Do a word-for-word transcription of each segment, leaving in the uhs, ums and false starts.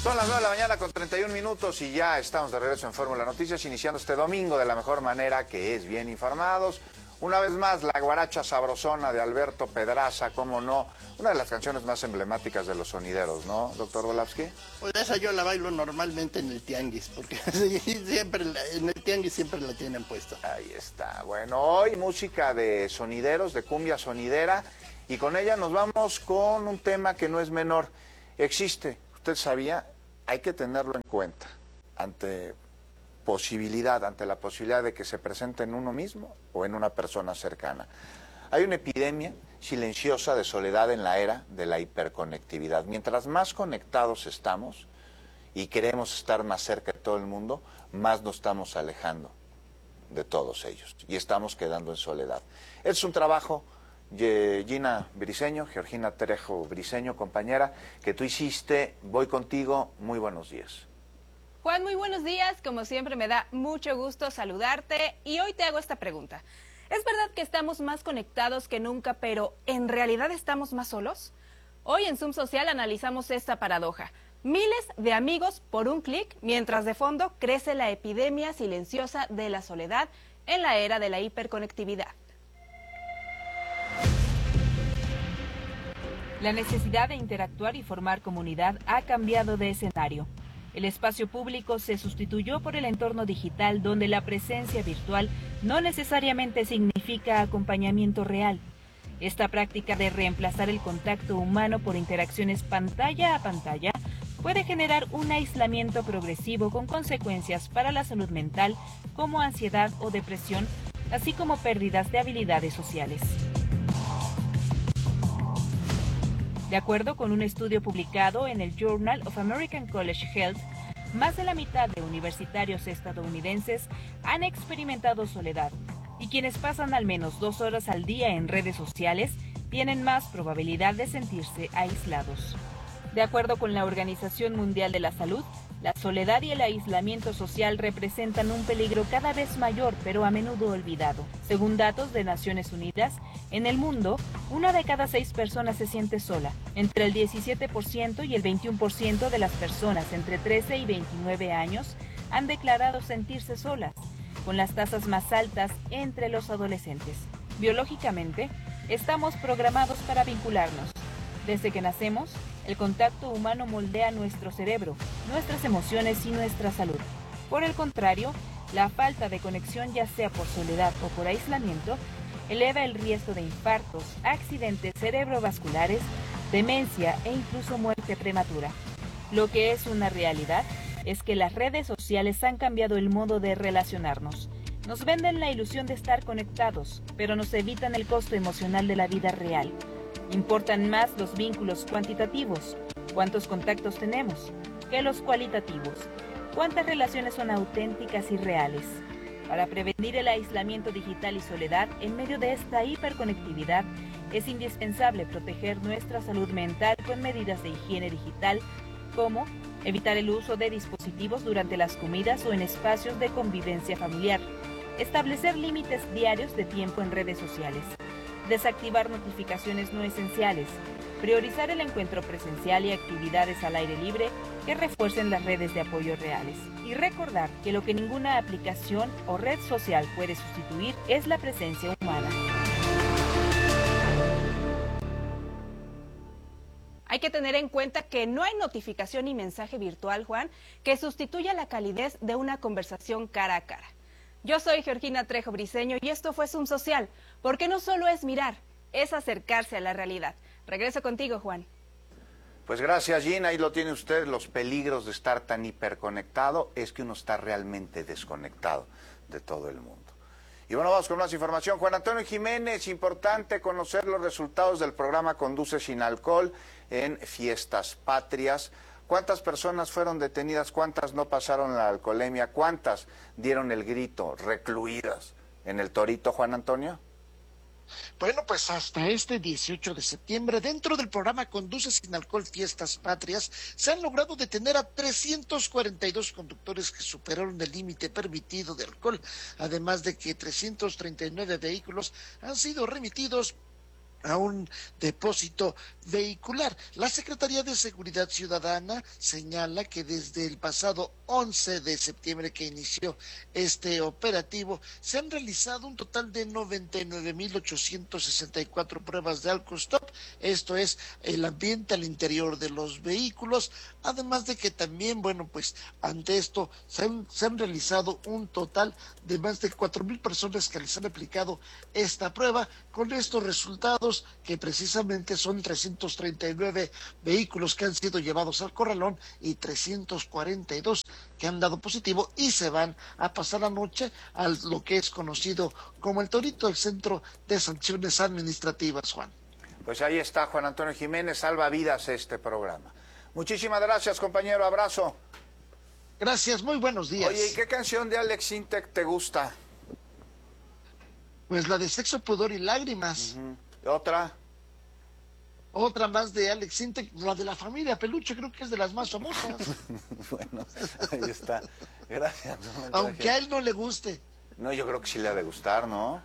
Son las nueve de la mañana con treinta y un minutos y ya estamos de regreso en Fórmula Noticias, iniciando este domingo de la mejor manera, que es bien informados. Una vez más, la guaracha sabrosona de Alberto Pedraza, cómo no, una de las canciones más emblemáticas de los sonideros, ¿no, doctor Volavsky? Pues esa yo la bailo normalmente en el tianguis, porque siempre en el tianguis siempre la tienen puesta. Ahí está. Bueno, hoy música de sonideros, de cumbia sonidera, y con ella nos vamos con un tema que no es menor. Existe, usted sabía, hay que tenerlo en cuenta ante posibilidad, ante la posibilidad de que se presente en uno mismo o en una persona cercana. Hay una epidemia silenciosa de soledad en la era de la hiperconectividad. Mientras más conectados estamos y queremos estar más cerca de todo el mundo, más nos estamos alejando de todos ellos y estamos quedando en soledad. Es un trabajo, Gina Briseño, Georgina Trejo Briseño, compañera, que tú hiciste. Voy contigo, muy buenos días. Juan, muy buenos días. Como siempre, me da mucho gusto saludarte y hoy te hago esta pregunta. ¿Es verdad que estamos más conectados que nunca, pero en realidad estamos más solos? Hoy en Zoom Social analizamos esta paradoja. Miles de amigos por un clic, mientras de fondo crece la epidemia silenciosa de la soledad en la era de la hiperconectividad. La necesidad de interactuar y formar comunidad ha cambiado de escenario. El espacio público se sustituyó por el entorno digital, donde la presencia virtual no necesariamente significa acompañamiento real. Esta práctica de reemplazar el contacto humano por interacciones pantalla a pantalla puede generar un aislamiento progresivo con consecuencias para la salud mental como ansiedad o depresión, así como pérdidas de habilidades sociales. De acuerdo con un estudio publicado en el Journal of American College Health, más de la mitad de universitarios estadounidenses han experimentado soledad, y quienes pasan al menos dos horas al día en redes sociales tienen más probabilidad de sentirse aislados. De acuerdo con la Organización Mundial de la Salud, la soledad y el aislamiento social representan un peligro cada vez mayor, pero a menudo olvidado. Según datos de Naciones Unidas, en el mundo, una de cada seis personas se siente sola. Entre el diecisiete por ciento y el veintiuno por ciento de las personas entre trece y veintinueve años han declarado sentirse solas, con las tasas más altas entre los adolescentes. Biológicamente, estamos programados para vincularnos. Desde que nacemos, el contacto humano moldea nuestro cerebro, nuestras emociones y nuestra salud. Por el contrario, la falta de conexión, ya sea por soledad o por aislamiento, eleva el riesgo de infartos, accidentes cerebrovasculares, demencia e incluso muerte prematura. Lo que es una realidad es que las redes sociales han cambiado el modo de relacionarnos. Nos venden la ilusión de estar conectados, pero nos evitan el costo emocional de la vida real. Importan más los vínculos cuantitativos, cuántos contactos tenemos, que los cualitativos, cuántas relaciones son auténticas y reales. Para prevenir el aislamiento digital y soledad en medio de esta hiperconectividad, es indispensable proteger nuestra salud mental con medidas de higiene digital, como evitar el uso de dispositivos durante las comidas o en espacios de convivencia familiar, establecer límites diarios de tiempo en redes sociales, desactivar notificaciones no esenciales, priorizar el encuentro presencial y actividades al aire libre que refuercen las redes de apoyo reales. Y recordar que lo que ninguna aplicación o red social puede sustituir es la presencia humana. Hay que tener en cuenta que no hay notificación ni mensaje virtual, Juan, que sustituya la calidez de una conversación cara a cara. Yo soy Georgina Trejo Briseño y esto fue Zoom Social, porque no solo es mirar, es acercarse a la realidad. Regreso contigo, Juan. Pues gracias, Gina. Ahí lo tiene usted. Los peligros de estar tan hiperconectado es que uno está realmente desconectado de todo el mundo. Y bueno, vamos con más información. Juan Antonio Jiménez, importante conocer los resultados del programa Conduce sin Alcohol en Fiestas Patrias. ¿Cuántas personas fueron detenidas? ¿Cuántas no pasaron la alcoholemia? ¿Cuántas dieron el grito recluidas en el Torito, Juan Antonio? Bueno, pues hasta este dieciocho de septiembre, dentro del programa Conduce sin Alcohol Fiestas Patrias, se han logrado detener a trescientos cuarenta y dos conductores que superaron el límite permitido de alcohol, además de que trescientos treinta y nueve vehículos han sido remitidos a un depósito vehicular. La Secretaría de Seguridad Ciudadana señala que desde el pasado once de septiembre que inició este operativo se han realizado un total de noventa y nueve mil ochocientos sesenta y cuatro pruebas de alcostop, esto es el ambiente al interior de los vehículos, además de que también, bueno, pues ante esto se han, se han realizado un total de más de cuatro mil personas que les han aplicado esta prueba, con estos resultados que precisamente son trescientos treinta y nueve vehículos que han sido llevados al corralón y trescientos cuarenta y dos que han dado positivo y se van a pasar la noche a lo que es conocido como el Torito, el Centro de Sanciones Administrativas, Juan. Pues ahí está Juan Antonio Jiménez, salva vidas este programa. Muchísimas gracias, compañero, abrazo. Gracias, muy buenos días. Oye, ¿y qué canción de Alex Intec te gusta? Pues la de Sexo, Pudor y Lágrimas. Uh-huh. ¿Otra? Otra más de Alex Intec, la de La Familia Peluche, creo que es de las más famosas. Bueno, ahí está. Gracias. Aunque a él no le guste. No, yo creo que sí le ha de gustar, ¿no?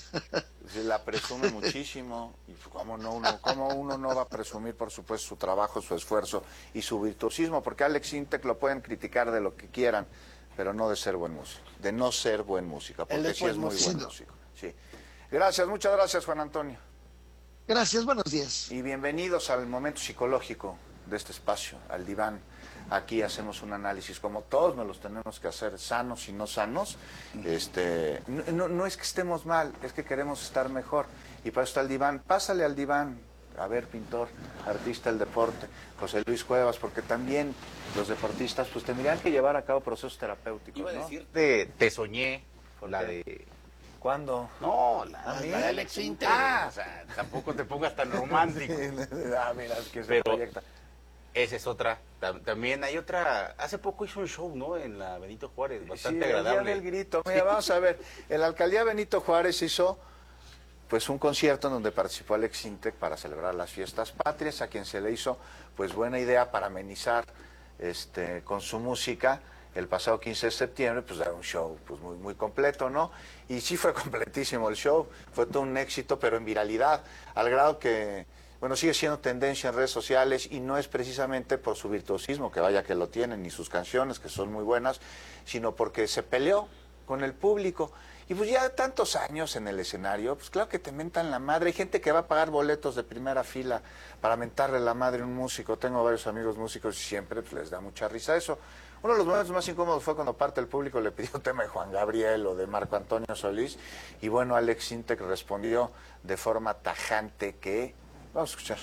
Se la presume muchísimo. Y cómo no uno, cómo uno no va a presumir, por supuesto, su trabajo, su esfuerzo y su virtuosismo, porque Alex Intec lo pueden criticar de lo que quieran, pero no de ser buen músico, de no ser buen músico, porque sí es muy buen músico. Sí. Gracias, muchas gracias, Juan Antonio. Gracias, buenos días. Y bienvenidos al momento psicológico de este espacio, al diván. Aquí hacemos un análisis, como todos nos los tenemos que hacer, sanos y no sanos. Este, no, no es que estemos mal, es que queremos estar mejor. Y para eso está el diván. Pásale al diván, a ver, pintor, artista del deporte, José Luis Cuevas, porque también los deportistas pues tendrían que llevar a cabo procesos terapéuticos, Iba a ¿no? decirte, te soñé, la qué? de... ¿Cuándo? No, la, ¿Ah, la de Alex Intec. Ah. O sea, tampoco te pongas tan romántico. Ah, mira, es que se Pero proyecta. esa es otra. Tam- También hay otra. Hace poco hizo un show, ¿no? En la Benito Juárez, bastante Sí, el agradable. Día del Grito. Mira, vamos a ver. En la alcaldía Benito Juárez hizo pues un concierto en donde participó Alex Intec para celebrar las fiestas patrias, a quien se le hizo pues buena idea para amenizar este con su música el pasado quince de septiembre, pues dar un show pues muy muy completo, ¿no? Y sí fue completísimo el show, fue todo un éxito, pero en viralidad, al grado que, bueno, sigue siendo tendencia en redes sociales y no es precisamente por su virtuosismo, que vaya que lo tienen, ni sus canciones, que son muy buenas, sino porque se peleó con el público. Y pues ya tantos años en el escenario, pues claro que te mentan la madre. Hay gente que va a pagar boletos de primera fila para mentarle la madre a un músico. Tengo varios amigos músicos y siempre pues, les da mucha risa eso. Uno de los momentos más incómodos fue cuando parte del público le pidió un tema de Juan Gabriel o de Marco Antonio Solís. Y bueno, Alex Intec respondió de forma tajante que... Vamos a escuchar.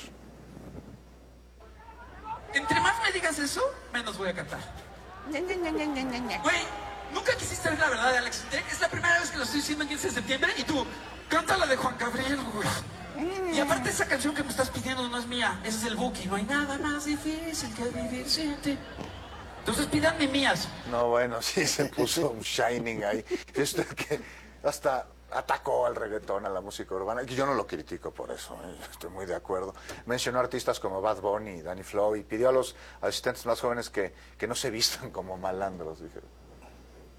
Entre más me digas eso, menos voy a cantar. Güey, nunca quisiste ver la verdad de Alex Intec. Es la primera vez que lo estoy diciendo el quince de septiembre y tú, canta la de Juan Gabriel, güey. Y aparte esa canción que me estás pidiendo no es mía, ese es el Buki. No hay nada más difícil que vivir sin ti. Entonces pídanme mías. No, bueno, sí se puso un shining ahí. Esto es que hasta atacó al reggaetón, a la música urbana. Y yo no lo critico por eso, ¿eh? Estoy muy de acuerdo. Mencionó artistas como Bad Bunny, Danny Flow y pidió a los asistentes más jóvenes que, que no se vistan como malandros, dije.